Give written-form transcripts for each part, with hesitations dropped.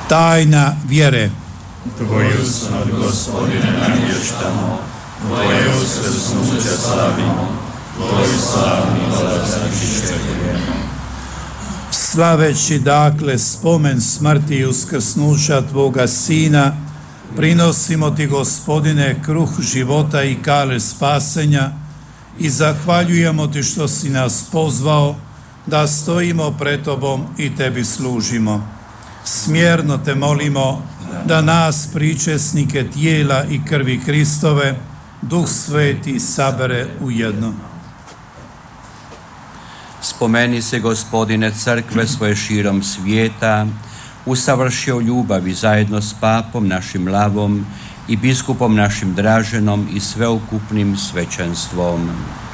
Tajna vjere. Tvoju smrt, Gospodine, navještamo, Tvoje uskrsnuće slavimo, Tvoj slavni dolazak iščekujemo. Slaveći dakle spomen smrti i uskrsnuća Tvoga Sina, prinosimo Ti, Gospodine, kruh života i kale spasenja i zahvaljujemo Ti što si nas pozvao da stojimo pred Tobom i Tebi služimo. Smjerno Te molimo da nas, pričesnike tijela i krvi Kristove, Duh Sveti sabere u jedno. Spomeni se, Gospodine, crkve svoje širom svijeta, usavršio ljubavi zajedno s papom našim Lavom i biskupom našim Draženom i sveukupnim svećenstvom.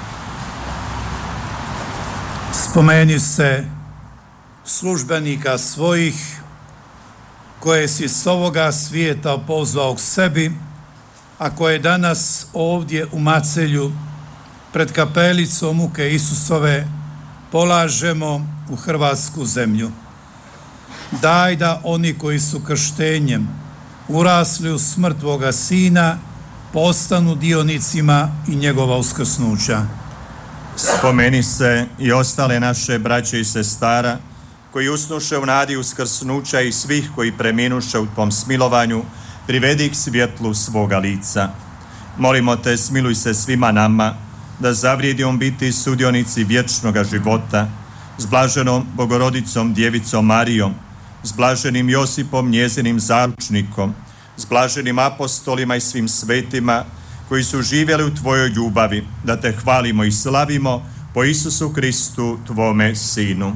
Spomeni se službenika svojih koje si s ovoga svijeta pozvao k sebi, a koje danas ovdje u Macelju pred kapelicom muke Isusove polažemo u hrvatsku zemlju. Daj da oni koji su krštenjem urasli u smrt Tvoga Sina postanu dionicima i njegova uskrsnuća. Spomeni se i ostale naše braće i sestara koji usnuše u nadi uskrsnuća i svih koji preminuše u Tvom smilovanju, privedi k svjetlu svoga lica. Molimo Te, smiluj se svima nama, da zavrijedimo biti sudionici vječnoga života, s blaženom Bogorodicom Djevicom Marijom, s blaženim Josipom, njezinim zaručnikom, s blaženim apostolima i svim svetima koji su živjeli u Tvojoj ljubavi, da Te hvalimo i slavimo po Isusu Kristu, Tvome Sinu.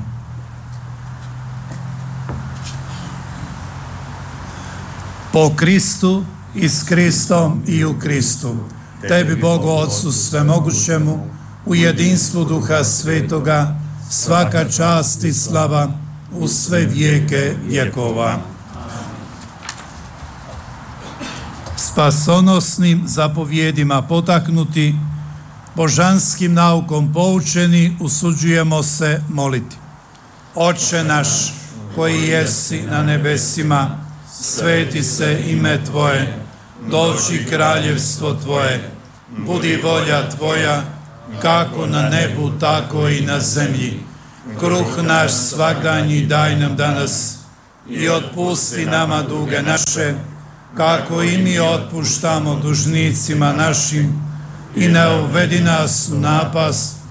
Po Kristu i s Kristom i u Kristu, Tebi, Bogu Otcu svemogućemu, u jedinstvu Duha Svetoga, svaka čast i slava u sve vijeke vjekova. Spasonosnim zapovjedima potaknuti, božanskim naukom poučeni, usuđujemo se moliti. Oče naš, koji jesi na nebesima, sveti se ime Tvoje, doći kraljevstvo Tvoje, budi volja Tvoja, kako na nebu, tako i na zemlji. Kruh naš svagdanji daj nam danas i otpusti nama duge naše, kako i mi otpuštamo dužnicima našim, i ne uvedi nas u napast,